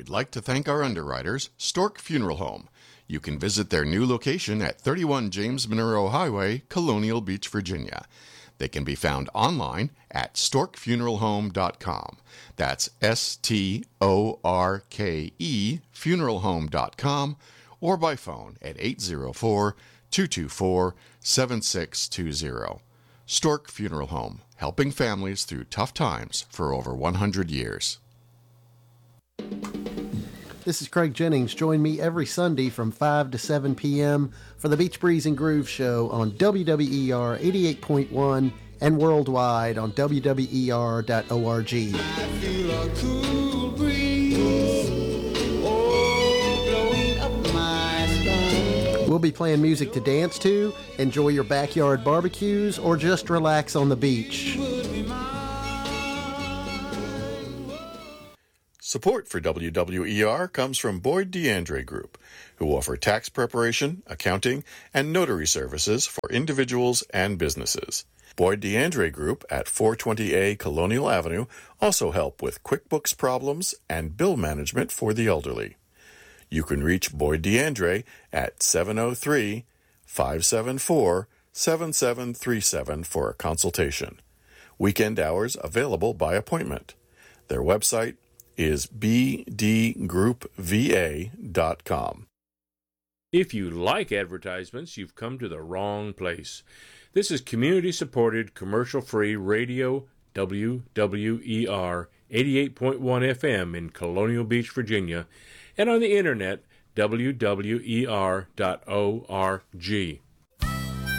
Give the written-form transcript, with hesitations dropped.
we'd like to thank our underwriters, Stork Funeral Home. You can visit their new location at 31 James Monroe Highway, Colonial Beach, Virginia. They can be found online at storkfuneralhome.com. That's STORKE funeralhome.com, or by phone at 804-224-7620. Stork Funeral Home, helping families through tough times for over 100 years. This is Craig Jennings. Join me every Sunday from 5 to 7 p.m. for the Beach Breeze and Groove Show on WWER 88.1 and worldwide on WWER.org. I feel a cool breeze, blowing up my spine. We'll be playing music to dance to, enjoy your backyard barbecues, or just relax on the beach. Support for WWER comes from Boyd DeAndre Group, who offer tax preparation, accounting, and notary services for individuals and businesses. Boyd DeAndre Group at 420A Colonial Avenue also help with QuickBooks problems and bill management for the elderly. You can reach Boyd DeAndre at 703-574-7737 for a consultation. Weekend hours available by appointment. Their website is bdgroupva.com. If you like advertisements, you've come to the wrong place. This is community-supported, commercial-free radio WWER 88.1 FM in Colonial Beach, Virginia, and on the internet, wwer.org.